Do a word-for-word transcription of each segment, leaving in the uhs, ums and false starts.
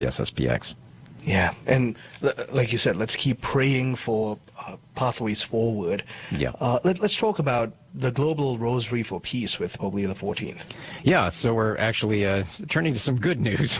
S S P X. Yeah, and like you said, let's keep praying for uh, pathways forward. Yeah. Uh, let, let's talk about the Global Rosary for Peace with Pope Leo the fourteenth. Yeah, so we're actually uh, turning to some good news.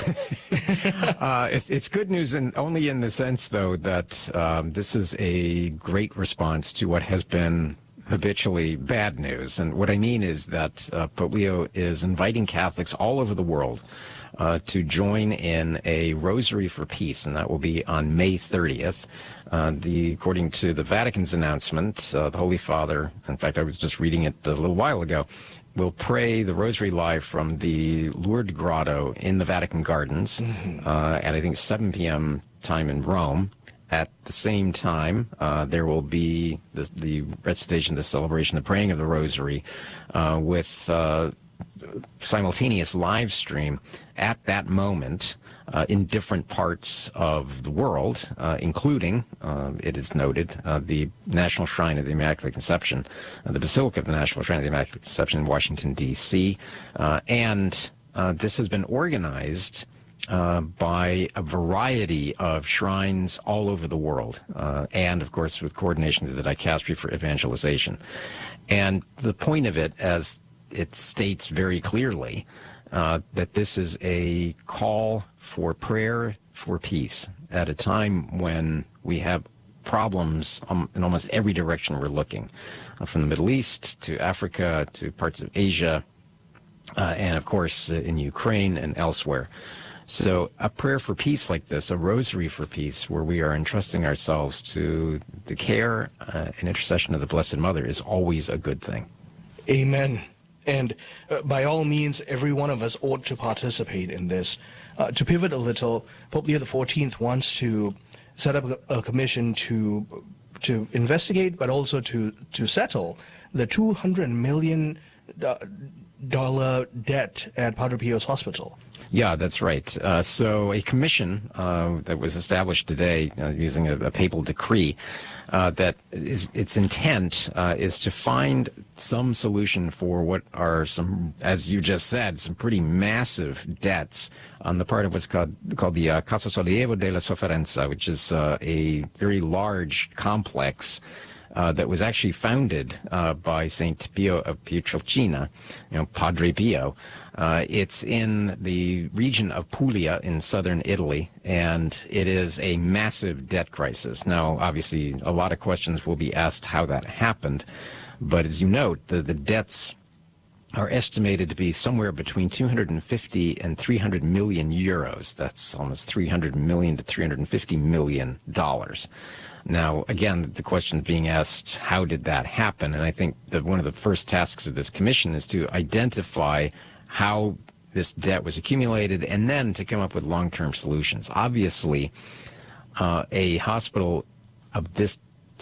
uh, it, it's good news in, only in the sense, though, that um, this is a great response to what has been habitually bad news. And what I mean is that uh, Pope Leo is inviting Catholics all over the world Uh, to join in a Rosary for Peace, and that will be on May thirtieth. Uh, the, according to the Vatican's announcement, uh, the Holy Father, in fact, I was just reading it a little while ago, will pray the Rosary live from the Lourdes Grotto in the Vatican Gardens mm-hmm. uh, at, I think, seven p.m. time in Rome. At the same time, uh, there will be the, the recitation, the celebration, the praying of the Rosary uh, with uh, simultaneous live stream at that moment uh, in different parts of the world, uh, including, uh, it is noted, uh, the National Shrine of the Immaculate Conception, uh, the Basilica of the National Shrine of the Immaculate Conception in Washington, D C Uh, and uh, this has been organized uh, by a variety of shrines all over the world, uh, and, of course, with coordination with the Dicastery for Evangelization. And the point of it, as it states very clearly, uh, that this is a call for prayer for peace at a time when we have problems um, in almost every direction we're looking, uh, from the Middle East to Africa to parts of Asia, uh, and of course uh, in Ukraine and elsewhere. So a prayer for peace like this, a rosary for peace, where we are entrusting ourselves to the care uh, and intercession of the Blessed Mother, is always a good thing. Amen. And uh, by all means, every one of us ought to participate in this. Uh, to pivot a little, Pope Leo the fourteenth wants to set up a, a commission to to investigate, but also to, to settle the two hundred million dollars debt at Padre Pio's hospital. Yeah, that's right. Uh, so a commission uh, that was established today uh, using a, a papal decree uh, that is its intent uh, is to find some solution for what are some, as you just said, some pretty massive debts on the part of what's called, called the uh, Casa Sollievo della Sofferenza, which is uh, a very large complex Uh, that was actually founded uh, by Saint Pio of Pietrelcina, you know, Padre Pio. Uh, it's in the region of Puglia in southern Italy, and it is a massive debt crisis. Now, obviously, a lot of questions will be asked how that happened, but as you note, the, the debts are estimated to be somewhere between two hundred fifty and three hundred million euros. That's almost three hundred million to three hundred fifty million dollars. Now, again, the question being asked, how did that happen? And I think that one of the first tasks of this commission is to identify how this debt was accumulated and then to come up with long-term solutions. Obviously, uh, a hospital of this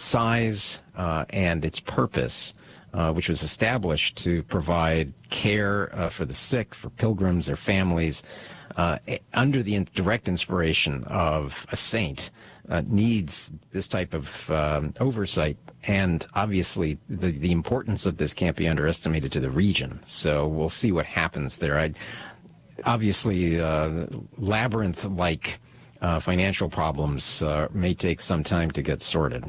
size uh, and its purpose, uh, which was established to provide care uh, for the sick, for pilgrims, their families, uh, under the direct inspiration of a saint, Uh, needs this type of um, oversight, and obviously the, the importance of this can't be underestimated to the region. So we'll see what happens there. I, obviously, uh, labyrinth-like uh, financial problems uh, may take some time to get sorted.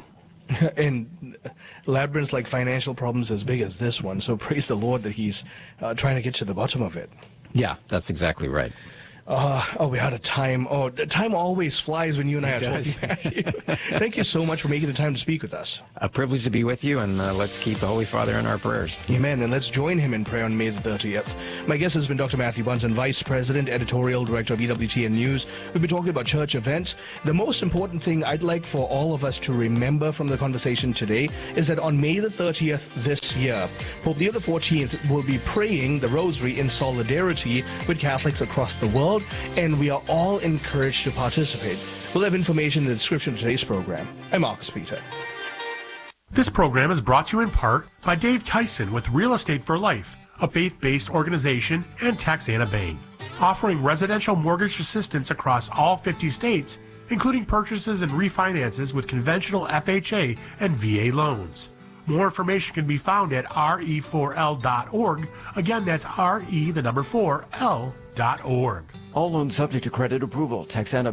And labyrinths like financial problems as big as this one, so praise the Lord that he's uh, trying to get to the bottom of it. Yeah, that's exactly right. Uh, oh, we're out of time. Oh, the time always flies when you and I it are does. talking, Matthew. Thank you so much for making the time to speak with us. A privilege to be with you, and uh, let's keep the Holy Father in our prayers. Amen, and let's join him in prayer on May the thirtieth. My guest has been Doctor Matthew Bunson, Vice President, Editorial Director of E W T N News. We've been talking about church events. The most important thing I'd like for all of us to remember from the conversation today is that on May the thirtieth this year, Pope Leo the fourteenth will be praying the Rosary in solidarity with Catholics across the world, and we are all encouraged to participate. We'll have information in the description of today's program. I'm Marcus Peter. This program is brought to you in part by Dave Tyson with Real Estate for Life, a faith-based organization, and Taxana Bank, offering residential mortgage assistance across all fifty states, including purchases and refinances with conventional F H A and V A loans. More information can be found at R E four L dot org. Again, that's R E, the number four, L dot org. All loans subject to credit approval. Texana